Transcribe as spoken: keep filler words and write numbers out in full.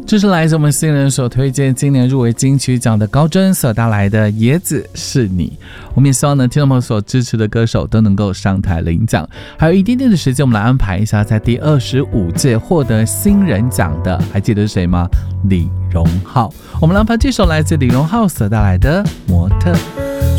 这是来自我们新人所推荐今年入围金曲奖的高真所带来的《椰子是你》。我们也希望呢，听众朋友所支持的歌手都能够上台领奖。还有一点点的时间，我们来安排一下，在第二十五届获得新人奖的，还记得是谁吗？李荣浩。我们来安排这首来自李荣浩所带来的《模特》。